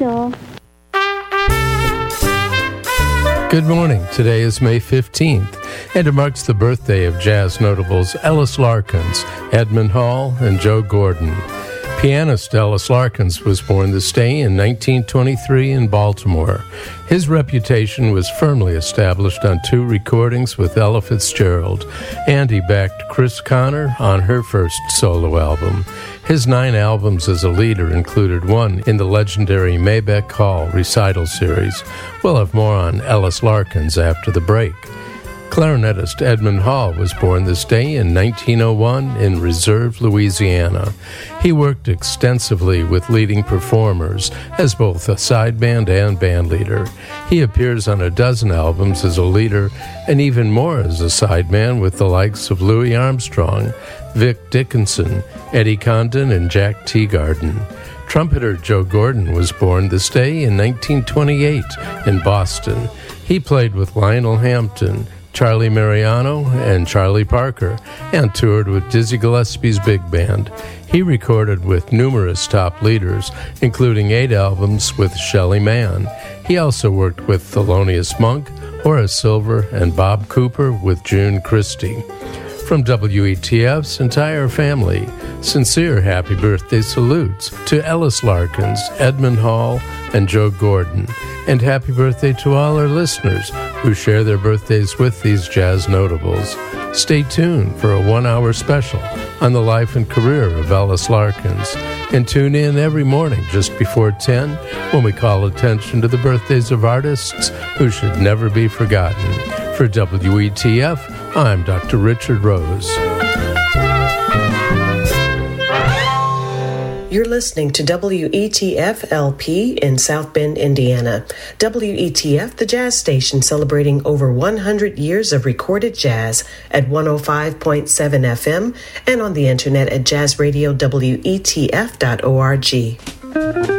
Joel. Good morning. Today is May 15th, and it marks the birthday of jazz notables Ellis Larkins, Edmund Hall, and Joe Gordon. Pianist Ellis Larkins was born this day in 1923 in Baltimore. His reputation was firmly established on 2 recordings with Ella Fitzgerald, and he backed Chris Connor on her first solo album. His 9 albums as a leader included one in the legendary Maybeck Hall recital series. We'll have more on Ellis Larkins after the break. Clarinetist Edmund Hall was born this day in 1901 in Reserve, Louisiana. He worked extensively with leading performers as both a sideband and bandleader. He appears on a dozen albums as a leader and even more as a sideman with the likes of Louis Armstrong, Vic Dickinson, Eddie Condon, and Jack Teagarden. Trumpeter Joe Gordon was born this day in 1928 in Boston. He played with Lionel Hampton, Charlie Mariano, and Charlie Parker, and toured with Dizzy Gillespie's big band. He recorded with numerous top leaders, including 8 albums with Shelly Manne. He also worked with Thelonious Monk, Horace Silver, and Bob Cooper with June Christie. From WETF's entire family, sincere happy birthday salutes to Ellis Larkins, Edmund Hall, and Joe Gordon. And happy birthday to all our listeners who share their birthdays with these jazz notables. Stay tuned for a 1-hour special on the life and career of Ellis Larkins. And tune in every morning just before 10 when we call attention to the birthdays of artists who should never be forgotten. For WETF, I'm Dr. Richard Rose. You're listening to WETF-LP in South Bend, Indiana. WETF, the jazz station celebrating over 100 years of recorded jazz at 105.7 FM and on the internet at jazzradiowetf.org.